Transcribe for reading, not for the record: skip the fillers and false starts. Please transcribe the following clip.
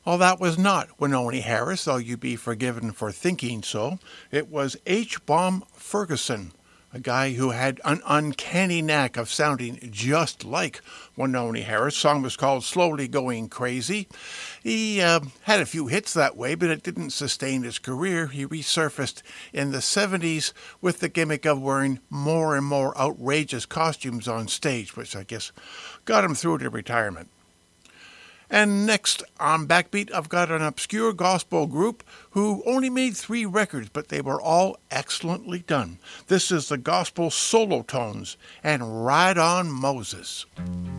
Well, that was not Wynonie Harris, though you'd be forgiven for thinking so. It was H. Baum Ferguson, a guy who had an uncanny knack of sounding just like Wynonie Harris. The song was called Slowly Going Crazy. He had a few hits that way, but it didn't sustain his career. He resurfaced in the 70s with the gimmick of wearing more and more outrageous costumes on stage, which I guess got him through to retirement. And next on Backbeat, I've got an obscure gospel group who only made 3 records, but they were all excellently done. This is the Gospel Solo Tones and Ride On Moses.